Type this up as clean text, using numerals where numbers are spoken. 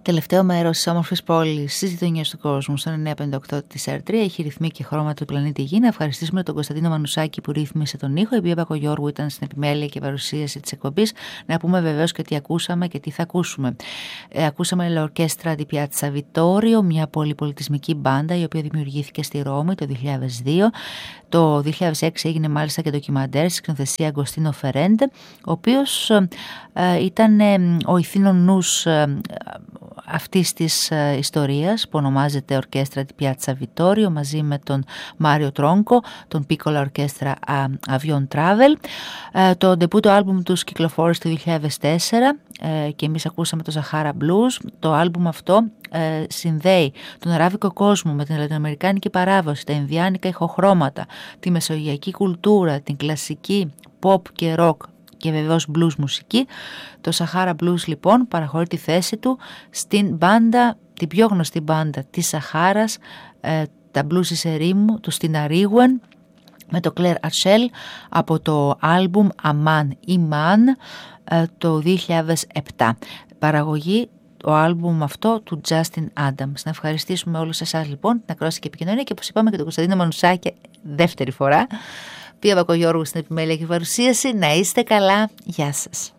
Τελευταίο μέρος της όμορφης πόλης στις γειτονιές του κόσμου, στο 958 της R3, έχει ρυθμί και χρώματα του πλανήτη Γη. Να ευχαριστήσουμε τον Κωνσταντίνο Μανουσάκη που ρύθμισε τον ήχο. Η Μπία Μπακογιώργου ήταν στην επιμέλεια και παρουσίαση της εκπομπής. Να πούμε βεβαίως και τι ακούσαμε και τι θα ακούσουμε. Ακούσαμε La Orchestra di Piazza Vittorio, μια πολυπολιτισμική μπάντα η οποία δημιουργήθηκε στη Ρώμη το 2002. Το 2006 έγινε μάλιστα και ντοκιμαντέρ στη σκηνοθεσία Αγκοστίνο Φερέντε, ο οποίος ήταν ο ηθήνων νους αυτής της ιστορίας που ονομάζεται Orchestra di Piazza Vittorio, μαζί με τον Μάριο Τρόγκο, τον Piccola Orchestra Avion Travel. Το ντεπούτο άλμπουμ τους κυκλοφόρησε το 2004 και εμείς ακούσαμε το Sahara Blues. Το άλμπουμ αυτό συνδέει τον αράβικο κόσμο με την λατινοαμερικάνικη παράδοση, τα ινδιάνικα ηχοχρώματα, τη μεσογειακή κουλτούρα, την κλασική pop και rock και βεβαίως blues μουσική. Το Sahara Blues λοιπόν παραχωρεί τη θέση του στην μπάντα, την πιο γνωστή μπάντα της Σαχάρας, τα blues ερήμου του στην Αρίγουεν, με το Claire Achel από το άλμπουμ Aman Iman το 2007. Παραγωγή το άλμπουμ αυτό του Justin Adams. Να ευχαριστήσουμε όλους εσάς λοιπόν, την ακρόαση και επικοινωνία, και όπως είπαμε και τον Κωνσταντίνο Μανουσάκη δεύτερη φορά. Μπία Μπακογιώργου στην επιμέλεια και παρουσίαση. Να είστε καλά. Γεια σας.